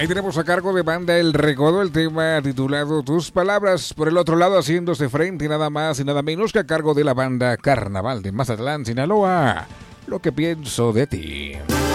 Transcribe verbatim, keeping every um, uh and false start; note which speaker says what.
Speaker 1: Ahí tenemos a cargo de Banda El Recodo el tema titulado Tus Palabras. Por el otro lado, haciéndose frente nada más y nada menos que a cargo de la banda Carnaval de Mazatlán, Sinaloa, Lo que pienso de ti.